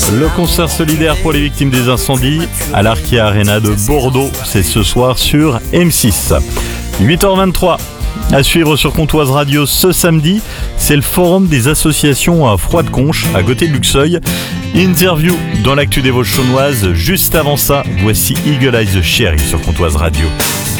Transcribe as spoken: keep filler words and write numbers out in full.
Le concert solidaire pour les victimes des incendies à l'Arkia Arena de Bordeaux, c'est ce soir sur M six. huit heures vingt-trois. À suivre sur Comtoise Radio ce samedi, c'est le forum des associations à Froide-Conche, à côté de Luxeuil. Interview dans l'actu des Vosges chaunoises. Juste avant ça, voici Eagle Eye the Cherry sur Comtoise Radio.